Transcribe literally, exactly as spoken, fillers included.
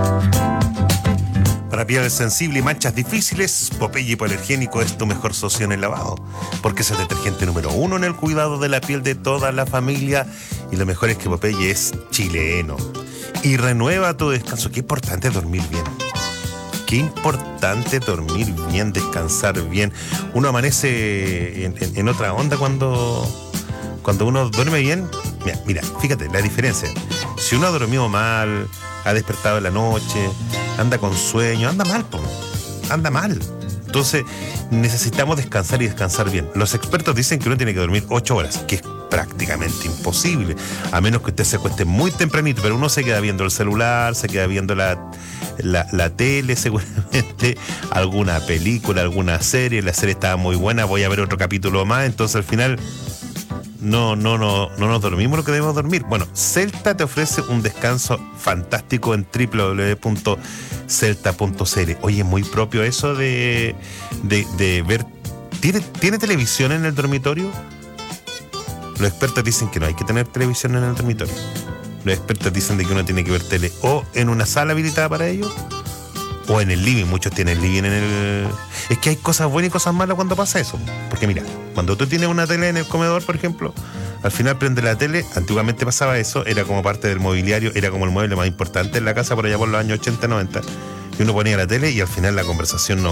Para piel sensible y manchas difíciles, Popeye Hipoalergénico es tu mejor socio en el lavado, porque es el detergente número uno en el cuidado de la piel de toda la familia, y lo mejor es que Popeye es chileno y renueva tu descanso. Qué importante dormir bien. Qué importante dormir bien, descansar bien. Uno amanece en, en, en otra onda cuando, cuando uno duerme bien. Mira, mira, fíjate la diferencia. Si uno ha dormido mal, ha despertado en la noche, anda con sueño, anda mal, po. anda mal. Entonces necesitamos descansar y descansar bien. Los expertos dicen que uno tiene que dormir ocho horas, que es prácticamente imposible, a menos que usted se acueste muy tempranito, pero uno se queda viendo el celular, se queda viendo la, la, la tele, seguramente alguna película, alguna serie. La serie estaba muy buena, voy a ver otro capítulo más, entonces al final no, no, no, no nos dormimos lo que debemos dormir. Bueno, Celta te ofrece un descanso fantástico en doble u doble u doble u punto celta punto c l. Oye, muy propio eso de, de, de ver. ¿Tiene, ¿Tiene televisión en el dormitorio? Los expertos dicen que no hay que tener televisión en el dormitorio. Los expertos dicen de que uno tiene que ver tele o en una sala habilitada para ello, o en el living. Muchos tienen living en el... Es que hay cosas buenas y cosas malas cuando pasa eso. Porque mira, cuando tú tienes una tele en el comedor, por ejemplo, al final prende la tele. Antiguamente pasaba eso, era como parte del mobiliario, era como el mueble más importante en la casa por allá por los años ochenta, noventa. Y uno ponía la tele y al final la conversación no